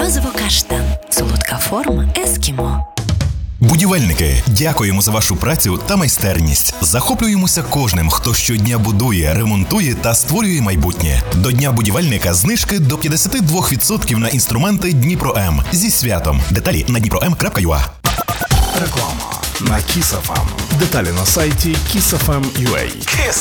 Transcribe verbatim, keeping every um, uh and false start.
Морозиво каштан. Солодка форма ескімо. Будівельники, дякуємо за вашу працю та майстерність. Захоплюємося кожним, хто щодня будує, ремонтує та створює майбутнє. До Дня будівельника знижки до п'ятдесят два відсотки на інструменти Дніпро-М. Зі святом. Деталі на дніпро ем крапка ю а. Реклама на Kiss еф ем. Деталі на сайті kiss еф ем крапка ю а.